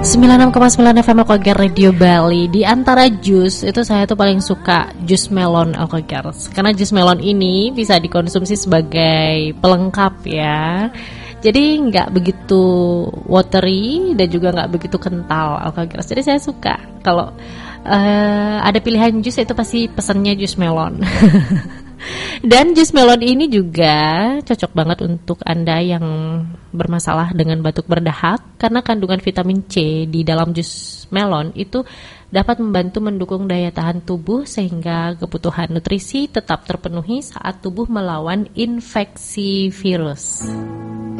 96,9 FM Alkoger Radio Bali. Di antara jus itu saya tuh paling suka jus melon Alkoger, karena jus melon ini bisa dikonsumsi sebagai pelengkap ya. Jadi nggak begitu watery dan juga nggak begitu kental Alkoger. Jadi saya suka kalau ada pilihan jus itu pasti pesannya jus melon. Dan jus melon ini juga cocok banget untuk Anda yang bermasalah dengan batuk berdahak, karena kandungan vitamin C di dalam jus melon itu dapat membantu mendukung daya tahan tubuh sehingga kebutuhan nutrisi tetap terpenuhi saat tubuh melawan infeksi virus.